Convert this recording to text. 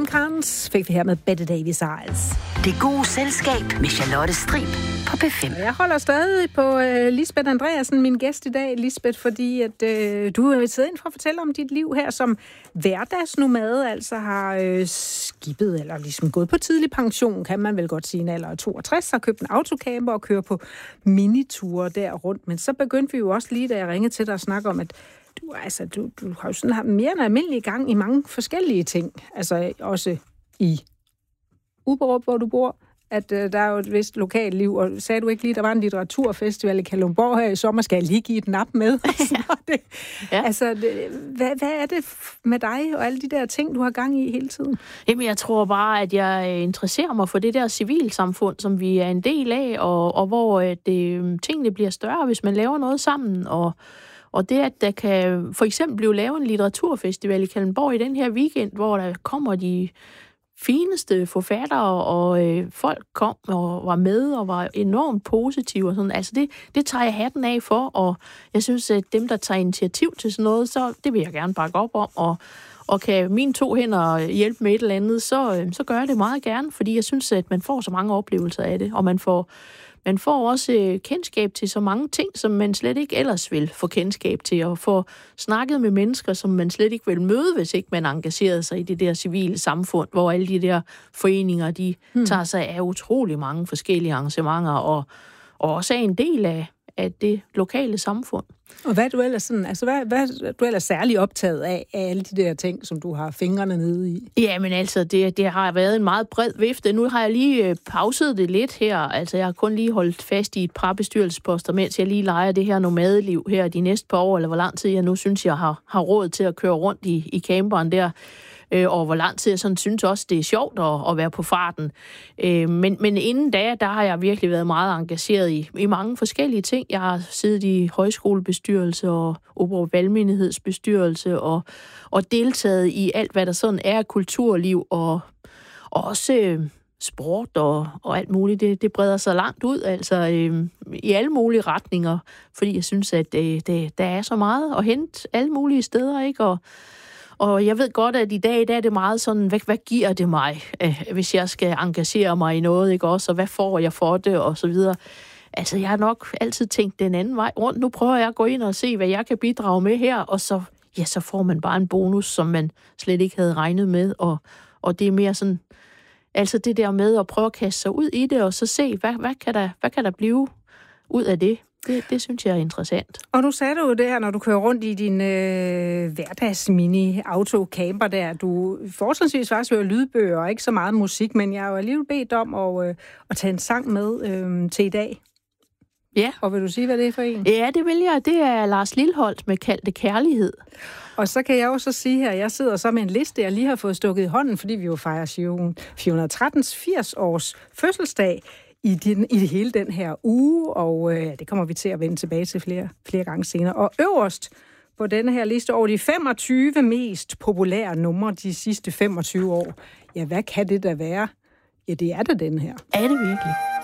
Rosencrantz fik vi her med Bette Davis Eyes. Det gode selskab med Charlotte Strib på P5. Jeg holder stadig på Lisbeth Andreasen, min gæst i dag, Lisbeth, fordi at du er siddet ind for at fortælle om dit liv her som hverdagsnomade, altså har skibet eller ligesom gået på tidlig pension, kan man vel godt sige, en alder af 62, har købt en autocamper og kører på miniture der rundt. Men så begyndte vi jo også lige, da jeg ringede til dig og snakke om, at du har jo sådan haft mere end almindelig gang i mange forskellige ting. Altså også i Uberup, hvor du bor, at der er jo et vist lokalt liv, og sagde du ikke lige, der var en litteraturfestival i Kalundborg her i sommer, skal jeg lige give et nap med? Ja. Altså, hvad er det med dig og alle de der ting, du har gang i hele tiden? Jamen, jeg tror bare, at jeg interesserer mig for det der civilsamfund, som vi er en del af, og hvor tingene bliver større, hvis man laver noget sammen, og det, at der kan for eksempel blive lavet en litteraturfestival i Kalundborg i den her weekend, hvor der kommer de fineste forfattere, og folk kom og var med og var enormt positive og sådan. Altså det tager jeg hatten af for, og jeg synes, at dem, der tager initiativ til sådan noget, så det vil jeg gerne bakke op om, og kan mine 2 hænder hjælpe med et eller andet, så gør jeg det meget gerne, fordi jeg synes, at man får så mange oplevelser af det, og man får også kendskab til så mange ting, som man slet ikke ellers vil få kendskab til, og få snakket med mennesker, som man slet ikke vil møde, hvis ikke man engagerede sig i det der civile samfund, hvor alle de der foreninger, de tager sig af utrolig mange forskellige arrangementer, og også er en del af det lokale samfund. Og hvad er du ellers sådan, altså hvad er du ellers særlig optaget af alle de der ting, som du har fingrene nede i? Ja, men altså, det har været en meget bred vifte. Nu har jeg lige pauset det lidt her. Altså, jeg har kun lige holdt fast i et par bestyrelsesposter, mens jeg lige leger det her nomadeliv her de næste par år, eller hvor lang tid jeg nu synes, jeg har råd til at køre rundt i camperen der. Og hvor lang tid jeg sådan synes også, det er sjovt at være på farten. Men inden da, der har jeg virkelig været meget engageret i mange forskellige ting. Jeg har siddet i højskolebestyrelse og Uberup Valgmenighedsbestyrelse og deltaget i alt, hvad der sådan er kulturliv og også sport og alt muligt. Det breder sig langt ud, altså i alle mulige retninger, fordi jeg synes, at der er så meget at hente alle mulige steder, ikke? Og jeg ved godt, at i dag er det meget sådan, hvad giver det mig, hvis jeg skal engagere mig i noget, ikke også? Og hvad får jeg for det, og så videre. Altså, jeg har nok altid tænkt den anden vej rundt. Nu prøver jeg at gå ind og se, hvad jeg kan bidrage med her, og så får man bare en bonus, som man slet ikke havde regnet med. Og det er mere sådan, altså det der med at prøve at kaste sig ud i det, og så se, hvad kan der blive ud af det? Det synes jeg er interessant. Og nu sagde du jo det her, når du kører rundt i din hverdags-mini-auto-camper der. Du fortrinsvis faktisk hører lydbøger og ikke så meget musik, men jeg har jo alligevel bedt om at tage en sang med til i dag. Ja. Og vil du sige, hvad det er for en? Ja, det vil jeg. Det er Lars Lilholt med Kaldte Kærlighed. Og så kan jeg jo så sige her, jeg sidder så med en liste, jeg lige har fået stukket i hånden, fordi vi jo fejrer 413's 80-års fødselsdag i hele den her uge, og det kommer vi til at vende tilbage til flere gange senere. Og øverst på denne her liste over de 25 mest populære numre de sidste 25 år, ja, hvad kan det da være? Ja, det er da den her. Er det virkelig?